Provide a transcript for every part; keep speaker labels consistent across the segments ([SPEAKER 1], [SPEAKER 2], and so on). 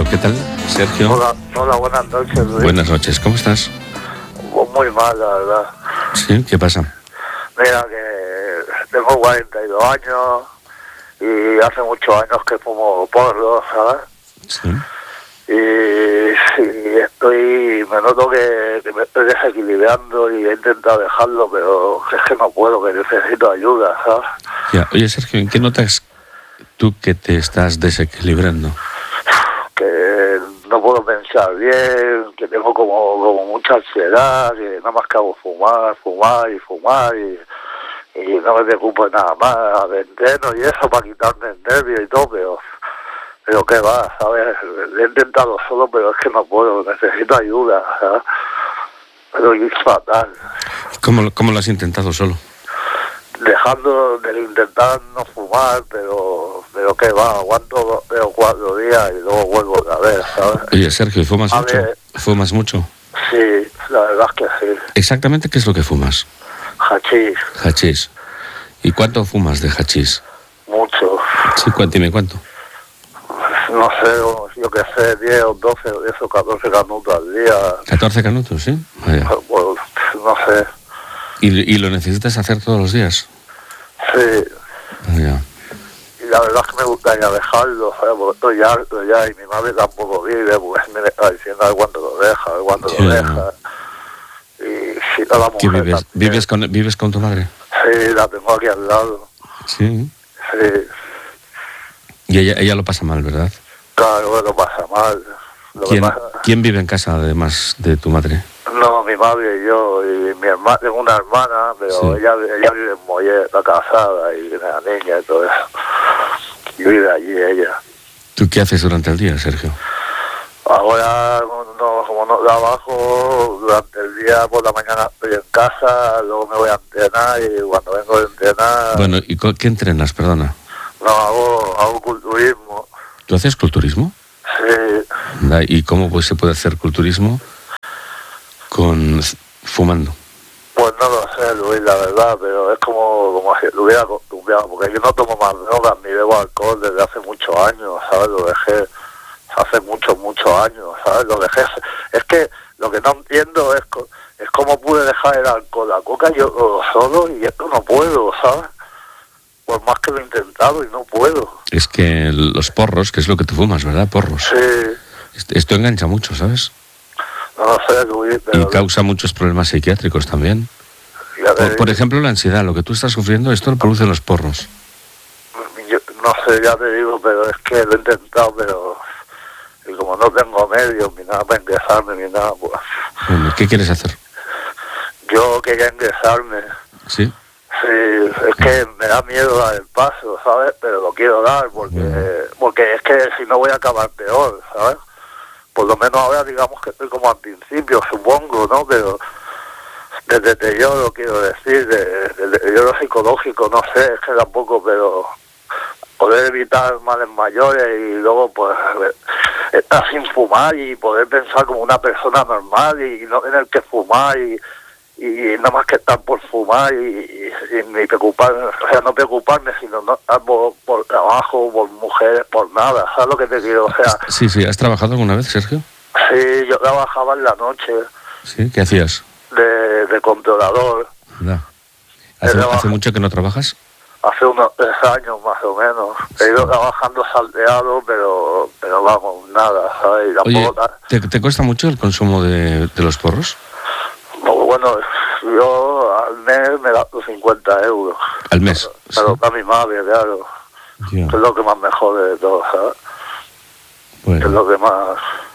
[SPEAKER 1] ¿Qué tal, Sergio?
[SPEAKER 2] Hola, buenas noches, Luis.
[SPEAKER 1] Buenas noches, ¿cómo estás?
[SPEAKER 2] Muy mal, la verdad.
[SPEAKER 1] ¿Sí? ¿Qué pasa?
[SPEAKER 2] Mira, que tengo 42 años y hace muchos años que fumo porro, ¿sabes?
[SPEAKER 1] Sí.
[SPEAKER 2] Y me noto que me estoy desequilibrando y he intentado dejarlo, pero es que no puedo, que necesito ayuda, ¿sabes?
[SPEAKER 1] Ya. Oye, Sergio, ¿en qué notas tú que te estás desequilibrando?
[SPEAKER 2] Que no puedo pensar bien, que tengo como mucha ansiedad, que nada más que hago fumar y no me preocupo de nada más, de entreno y eso para quitarme el nervio y todo, pero qué va, ¿sabes? He intentado solo, pero es que no puedo, necesito ayuda, ¿sabes? Pero es fatal.
[SPEAKER 1] ¿Cómo lo has intentado solo?
[SPEAKER 2] Dejando de intentar no fumar, pero qué va, aguanto 3 o 4 días y luego vuelvo otra vez, ¿sabes?
[SPEAKER 1] Oye, Sergio, ¿fumas mucho? ¿Fumas mucho?
[SPEAKER 2] Sí, la verdad es que sí.
[SPEAKER 1] ¿Exactamente qué es lo que fumas?
[SPEAKER 2] Hachís.
[SPEAKER 1] Hachís. ¿Y cuánto fumas de hachís?
[SPEAKER 2] Mucho.
[SPEAKER 1] Sí, dime cuánto.
[SPEAKER 2] No sé, yo qué sé, 10 o 12 o 10 o 14 canutos al día.
[SPEAKER 1] 14 canutos, ¿sí? Vaya.
[SPEAKER 2] Pues, no sé.
[SPEAKER 1] ¿Y lo necesitas hacer todos los días?
[SPEAKER 2] Sí.
[SPEAKER 1] Vaya.
[SPEAKER 2] Y la verdad es que me gustaría dejarlo, ¿sabes? Porque estoy harto ya y mi madre tampoco vive, pues me está diciendo a ver cuándo lo deja, a ver cuándo lo deja. Y si no, la mujer
[SPEAKER 1] ¿Vives con tu madre?
[SPEAKER 2] Sí, la tengo aquí al lado.
[SPEAKER 1] Sí.
[SPEAKER 2] Sí.
[SPEAKER 1] Y ella lo pasa mal, ¿verdad?
[SPEAKER 2] Claro, lo pasa mal.
[SPEAKER 1] ¿Quién vive en casa además de tu madre?
[SPEAKER 2] No, mi madre y yo, y mi hermana, tengo una hermana, pero sí. ella vive en Mollet, está casada y tiene la niña y todo eso. Y vive allí ella.
[SPEAKER 1] ¿Tú qué haces durante el día, Sergio?
[SPEAKER 2] Ahora, como no trabajo, durante el día por la mañana estoy en casa, luego me voy a entrenar y cuando vengo de entrenar...
[SPEAKER 1] Bueno, ¿y qué entrenas, perdona?
[SPEAKER 2] No, hago culturismo.
[SPEAKER 1] ¿Tú haces culturismo?
[SPEAKER 2] Sí.
[SPEAKER 1] ¿Y cómo se puede hacer culturismo fumando?
[SPEAKER 2] Pues no lo sé, Luis, la verdad, pero es como si lo hubiera acostumbrado, porque yo no tomo más drogas ni bebo alcohol desde hace muchos años, ¿sabes? Lo dejé hace muchos años, ¿sabes? Lo dejé. Es que lo que no entiendo es cómo pude dejar el alcohol, la coca yo solo y esto no puedo, ¿sabes? Por más que lo he intentado y no puedo.
[SPEAKER 1] Es que los porros, que es lo que tú fumas, ¿verdad? Porros.
[SPEAKER 2] Sí.
[SPEAKER 1] Esto engancha mucho, ¿sabes?
[SPEAKER 2] No lo sé, Luis, pero...
[SPEAKER 1] Y causa muchos problemas psiquiátricos también. Por ejemplo, la ansiedad, lo que tú estás sufriendo, esto lo producen los porros.
[SPEAKER 2] Yo, no sé, ya te digo, pero es que lo he intentado, pero... Y como no tengo medios, ni nada para ingresarme, ni nada, pues...
[SPEAKER 1] Bueno, ¿qué quieres hacer?
[SPEAKER 2] Yo quería ingresarme.
[SPEAKER 1] ¿Sí?
[SPEAKER 2] Sí, es que me da miedo dar el paso, ¿sabes? Pero lo quiero dar porque es que si no voy a acabar peor, ¿sabes? Por lo menos ahora digamos que estoy como al principio, supongo, ¿no? Pero desde deterioro, quiero decir, desde deterioro psicológico, no sé, es que tampoco, pero poder evitar males mayores y luego pues estar sin fumar y poder pensar como una persona normal y no tener que fumar y nada más que estar por fumar y ni preocuparme, o sea, no preocuparme, sino no estar por trabajo, por mujeres, por nada, ¿sabes lo que te quiero? O sea...
[SPEAKER 1] Sí, ¿has trabajado alguna vez, Sergio?
[SPEAKER 2] Sí, yo trabajaba en la noche.
[SPEAKER 1] ¿Sí? ¿Qué hacías?
[SPEAKER 2] De controlador.
[SPEAKER 1] ¿Hace mucho que no trabajas?
[SPEAKER 2] Hace unos 3 años más o menos. He ido trabajando salteado, pero vamos, nada, ¿sabes?
[SPEAKER 1] Oye, ¿te cuesta mucho el consumo de los porros?
[SPEAKER 2] Bueno, yo al mes me gasto 50 euros.
[SPEAKER 1] ¿Al mes?
[SPEAKER 2] Pero para mi madre, claro.
[SPEAKER 1] Yeah.
[SPEAKER 2] Que es lo que más me jode de todo, ¿sabes?
[SPEAKER 1] Bueno.
[SPEAKER 2] Es lo que más...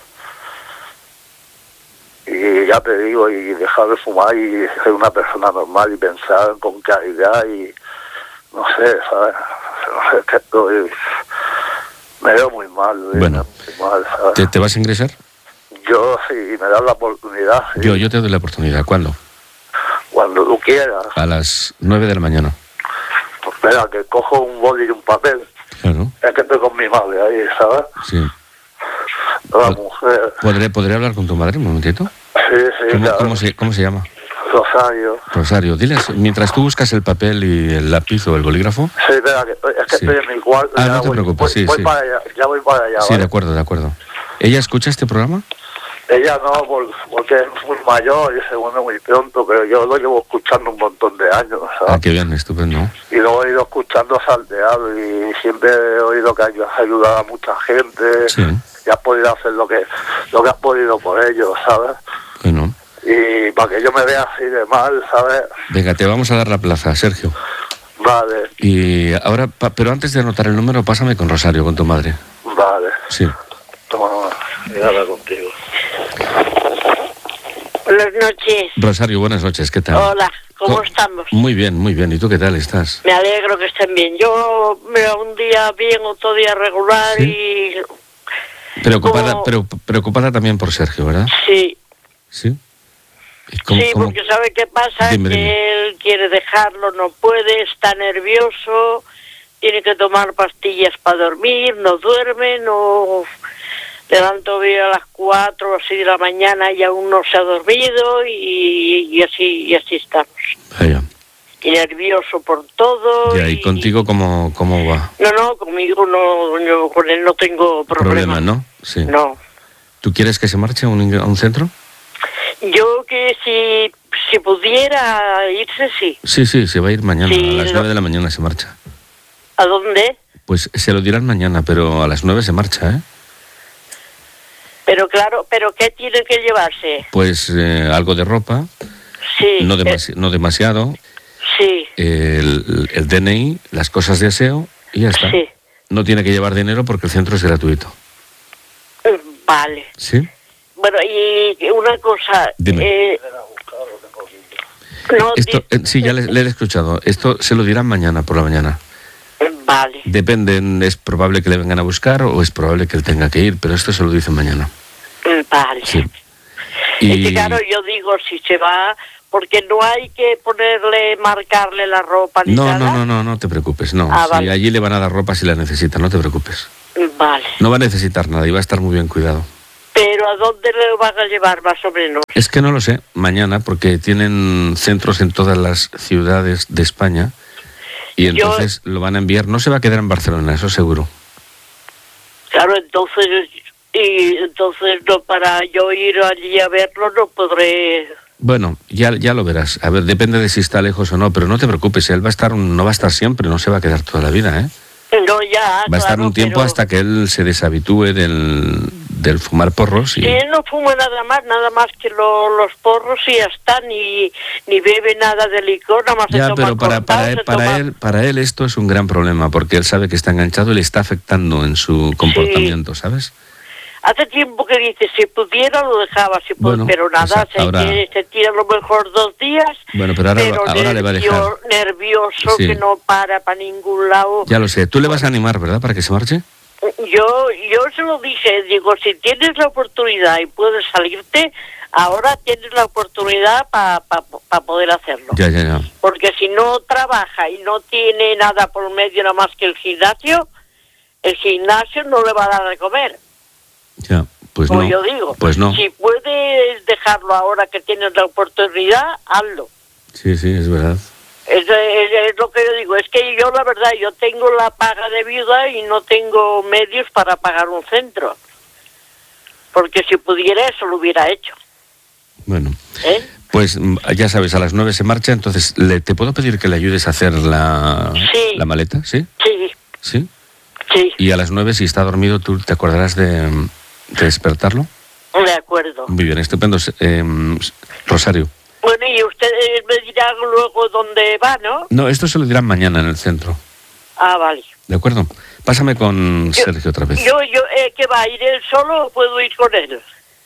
[SPEAKER 2] Y ya te digo, y dejar de fumar y ser una persona normal y pensar con claridad y... No sé, ¿sabes? No sé, que estoy... Me veo muy mal, Luis.
[SPEAKER 1] Bueno,
[SPEAKER 2] muy mal, ¿sabes?
[SPEAKER 1] ¿Te vas a ingresar?
[SPEAKER 2] Yo, sí, me das la oportunidad, sí.
[SPEAKER 1] Yo te doy la oportunidad. ¿Cuándo?
[SPEAKER 2] Cuando tú quieras.
[SPEAKER 1] A las 9 de la mañana.
[SPEAKER 2] Pues espera, que cojo un boli y un papel.
[SPEAKER 1] Claro.
[SPEAKER 2] Es que estoy con mi madre ahí, ¿sabes?
[SPEAKER 1] Sí.
[SPEAKER 2] La mujer.
[SPEAKER 1] ¿Podré hablar con tu madre un momentito?
[SPEAKER 2] Sí, claro.
[SPEAKER 1] ¿Cómo se llama?
[SPEAKER 2] Rosario.
[SPEAKER 1] Rosario, diles, mientras tú buscas el papel y el lápiz o el bolígrafo...
[SPEAKER 2] Sí, espera, es que estoy en mi cuarto.
[SPEAKER 1] No te preocupes,
[SPEAKER 2] voy para allá, ya voy para allá.
[SPEAKER 1] Sí,
[SPEAKER 2] ¿vale?
[SPEAKER 1] de acuerdo. ¿Ella escucha este programa?
[SPEAKER 2] Ella no, porque es muy mayor y se muere muy pronto, pero yo lo llevo escuchando un montón de años, ¿sabes?
[SPEAKER 1] Ah, qué bien, estupendo.
[SPEAKER 2] Y lo he ido escuchando salteado y siempre he oído que has ayudado a mucha gente.
[SPEAKER 1] Sí.
[SPEAKER 2] Y has podido hacer lo que has podido por ellos, ¿sabes?
[SPEAKER 1] Bueno.
[SPEAKER 2] Y para que yo me vea así de mal, ¿sabes?
[SPEAKER 1] Venga, te vamos a dar la plaza, Sergio.
[SPEAKER 2] Vale.
[SPEAKER 1] Y ahora, pero antes de anotar el número, pásame con Rosario, con tu madre.
[SPEAKER 2] Vale.
[SPEAKER 1] Sí.
[SPEAKER 2] Toma, voy a hablar contigo.
[SPEAKER 3] Buenas noches.
[SPEAKER 1] Rosario, buenas noches, ¿qué tal?
[SPEAKER 3] Hola, ¿cómo estamos?
[SPEAKER 1] Muy bien, muy bien. ¿Y tú qué tal estás?
[SPEAKER 3] Me alegro que estén bien. Yo, mira, un día bien, otro día regular.
[SPEAKER 1] ¿Sí?
[SPEAKER 3] Y...
[SPEAKER 1] Preocupada, preocupada también por Sergio, ¿verdad?
[SPEAKER 3] Sí.
[SPEAKER 1] ¿Sí?
[SPEAKER 3] Sí, porque ¿sabe qué pasa? Dime. Él quiere dejarlo, no puede, está nervioso, tiene que tomar pastillas para dormir, no duerme, no... Levanto bien a las 4 o así de la mañana y aún no se ha dormido y así estamos.
[SPEAKER 1] Vaya.
[SPEAKER 3] Y nervioso por todo.
[SPEAKER 1] Ya, ¿y contigo cómo va?
[SPEAKER 3] No, conmigo no, yo con él no tengo problema.
[SPEAKER 1] ¿No? Sí.
[SPEAKER 3] No.
[SPEAKER 1] ¿Tú quieres que se marche a un centro?
[SPEAKER 3] Yo que si pudiera irse, sí.
[SPEAKER 1] Sí, se va a ir mañana,
[SPEAKER 3] sí,
[SPEAKER 1] a las 9 de la mañana se marcha.
[SPEAKER 3] ¿A dónde?
[SPEAKER 1] Pues se lo dirán mañana, pero a las 9 se marcha, ¿eh?
[SPEAKER 3] Pero claro, ¿pero qué tiene que llevarse?
[SPEAKER 1] Pues algo de ropa,
[SPEAKER 3] sí,
[SPEAKER 1] no demasiado,
[SPEAKER 3] sí,
[SPEAKER 1] el DNI, las cosas de aseo y ya está.
[SPEAKER 3] Sí.
[SPEAKER 1] No tiene que llevar dinero porque el centro es gratuito.
[SPEAKER 3] Vale.
[SPEAKER 1] ¿Sí?
[SPEAKER 3] Bueno, y una cosa...
[SPEAKER 1] Dime. Sí, ya le he escuchado. Esto se lo dirán mañana, por la mañana.
[SPEAKER 3] Vale.
[SPEAKER 1] Depende, es probable que le vengan a buscar o es probable que él tenga que ir, pero esto se lo dicen mañana.
[SPEAKER 3] Vale.
[SPEAKER 1] Sí.
[SPEAKER 3] Es que claro, yo digo, si se va, porque no hay que marcarle la ropa ni nada.
[SPEAKER 1] No te preocupes, no.
[SPEAKER 3] Vale.
[SPEAKER 1] Allí le van a dar ropa si la necesita, no te preocupes.
[SPEAKER 3] Vale.
[SPEAKER 1] No va a necesitar nada y va a estar muy bien cuidado.
[SPEAKER 3] ¿Pero a dónde le van a llevar más o menos?
[SPEAKER 1] Es que no lo sé, mañana, porque tienen centros en todas las ciudades de España. Y entonces lo van a enviar, no se va a quedar en Barcelona, eso seguro.
[SPEAKER 3] Claro, entonces no, para yo ir allí a verlo no podré...
[SPEAKER 1] Bueno, ya lo verás. A ver, depende de si está lejos o no, pero no te preocupes, él no va a estar siempre, no se va a quedar toda la vida, ¿eh?
[SPEAKER 3] No, ya,
[SPEAKER 1] va a estar un tiempo hasta que él se deshabitúe del fumar porros. Y...
[SPEAKER 3] Sí, él no fuma nada más que los porros y ya está, ni bebe nada de licor, nada más
[SPEAKER 1] ya,
[SPEAKER 3] se toma
[SPEAKER 1] pero para él esto es un gran problema, porque él sabe que está enganchado y le está afectando en su comportamiento, sí. ¿Sabes?
[SPEAKER 3] Hace tiempo que dice, si pudiera lo dejaba, bueno, pero nada, se tira a lo mejor 2 días,
[SPEAKER 1] bueno, pero ahora le va a dejar.
[SPEAKER 3] Nervioso, sí. Que no para ningún lado.
[SPEAKER 1] Ya lo sé, ¿tú le vas a animar, verdad, para que se marche?
[SPEAKER 3] Yo se lo dije, digo, si tienes la oportunidad y puedes salirte, ahora tienes la oportunidad para poder hacerlo.
[SPEAKER 1] Ya.
[SPEAKER 3] Porque si no trabaja y no tiene nada por medio nada más que el gimnasio no le va a dar de comer.
[SPEAKER 1] Ya, pues
[SPEAKER 3] como
[SPEAKER 1] no.
[SPEAKER 3] Yo digo,
[SPEAKER 1] pues no.
[SPEAKER 3] Si puedes dejarlo ahora que tienes la oportunidad, hazlo.
[SPEAKER 1] Sí, es verdad.
[SPEAKER 3] Es lo que yo digo, es que yo la verdad, yo tengo la paga de viuda y no tengo medios para pagar un centro. Porque si pudiera eso lo hubiera hecho.
[SPEAKER 1] Bueno, pues ya sabes, a las 9 se marcha, entonces ¿te puedo pedir que le ayudes a hacer la maleta? ¿Sí?
[SPEAKER 3] Sí.
[SPEAKER 1] Y a las 9, si está dormido, ¿tú te acordarás de despertarlo?
[SPEAKER 3] De acuerdo.
[SPEAKER 1] Muy bien, estupendo. Rosario.
[SPEAKER 3] Bueno, y usted me dirá luego dónde va, ¿no?
[SPEAKER 1] No, esto se lo dirán mañana en el centro.
[SPEAKER 3] Vale.
[SPEAKER 1] ¿De acuerdo? Pásame con Sergio otra vez.
[SPEAKER 3] ¿Qué va a ir él solo o puedo ir con él?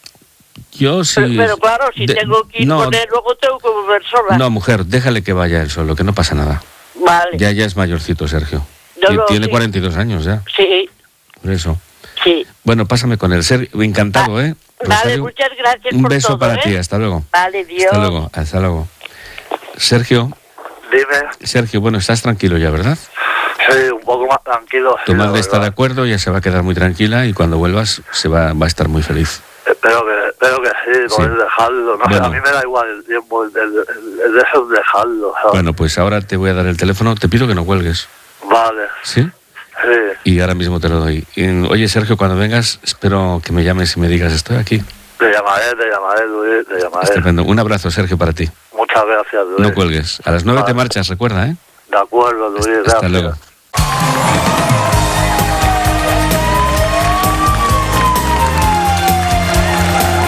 [SPEAKER 1] Yo sí.
[SPEAKER 3] Pero claro, si tengo que ir con él, luego tengo que volver sola.
[SPEAKER 1] No, mujer, déjale que vaya él solo, que no pasa nada.
[SPEAKER 3] Vale.
[SPEAKER 1] Ya es mayorcito, Sergio. Tiene 42 años ya.
[SPEAKER 3] Sí.
[SPEAKER 1] Por eso.
[SPEAKER 3] Sí.
[SPEAKER 1] Bueno, pásame con él. Encantado, ¿eh?
[SPEAKER 3] Rosario, vale, muchas gracias
[SPEAKER 1] un
[SPEAKER 3] por
[SPEAKER 1] beso
[SPEAKER 3] todo,
[SPEAKER 1] para ti, hasta luego.
[SPEAKER 3] Vale, Dios.
[SPEAKER 1] Hasta luego. Sergio.
[SPEAKER 2] Dime.
[SPEAKER 1] Sergio, bueno, estás tranquilo ya, ¿verdad?
[SPEAKER 2] Sí, un poco más tranquilo.
[SPEAKER 1] Tu madre está de acuerdo, ya se va a quedar muy tranquila y cuando vuelvas va a estar muy feliz.
[SPEAKER 2] Espero que sí, poder dejarlo. No sé, a mí me da igual el tiempo, el de eso dejarlo, ¿sabes?
[SPEAKER 1] Bueno, pues ahora te voy a dar el teléfono. Te pido que no cuelgues.
[SPEAKER 2] Vale.
[SPEAKER 1] ¿Sí?
[SPEAKER 2] Sí.
[SPEAKER 1] Y ahora mismo te lo doy. Oye, Sergio, cuando vengas, espero que me llames y me digas, estoy aquí.
[SPEAKER 2] Te llamaré, Luis, te llamaré.
[SPEAKER 1] Estupendo. Un abrazo, Sergio, para ti.
[SPEAKER 2] Muchas gracias, Luis.
[SPEAKER 1] No cuelgues. A las 9 te marchas, recuerda, ¿eh?
[SPEAKER 2] De acuerdo, Luis, gracias.
[SPEAKER 1] Hasta luego.